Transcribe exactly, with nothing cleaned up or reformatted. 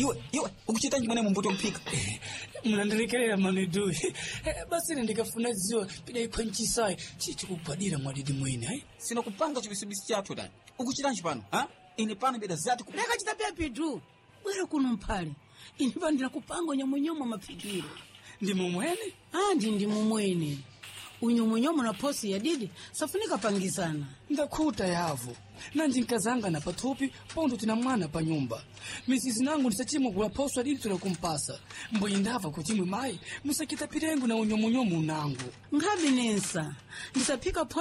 iwe iwe ukuchita njimene mumbuto mpika mnandirekerera manedu basi ndikafuna ziwa pidai kwanchisayi chichi kubadira mwadidi mwene hai sina kupanga chibisibisi chathu dani ukuchita njipano ha ine pano beda zati ku ndaka chita pia pitu bwera kuno mphale ine bandira kupanga nyamunyomo mapikiro ndi mumwene ah ndi ndi mumwene unyomonyomo na posi ya didi safunika pangizana ndakhuta yavo nanji nkazanga na pathupi pondo tina mwana pa nyumba misisi nangu ndisachimwe kula poso adidi tuna kumpasa mboyi ndava kuchimwe mai musakita pirengu na unyomonyomo nangu ngabi nensa ndisapika